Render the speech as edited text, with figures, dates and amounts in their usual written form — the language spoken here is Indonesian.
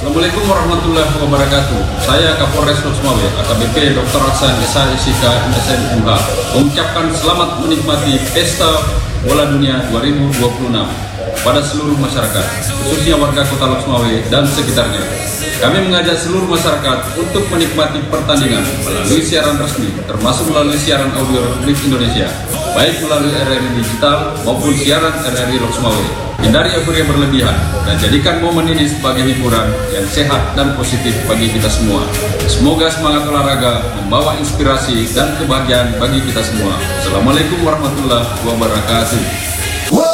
Assalamualaikum warahmatullahi wabarakatuh. Saya Kapolres Loksmawe, AKBP Dr. Aksan SHSIK MSN MH, mengucapkan selamat menikmati Pesta Bola Dunia 2026 pada seluruh masyarakat, khususnya warga Kota Loksmawe dan sekitarnya. Kami mengajak seluruh masyarakat untuk menikmati pertandingan melalui siaran resmi, termasuk melalui siaran audio Republik Indonesia, baik melalui RRI Digital maupun siaran RRI Loksmawe. Hindari euforia berlebihan dan jadikan momen ini sebagai hiburan yang sehat dan positif bagi kita semua. Semoga semangat olahraga membawa inspirasi dan kebahagiaan bagi kita semua. Assalamualaikum warahmatullahi wabarakatuh.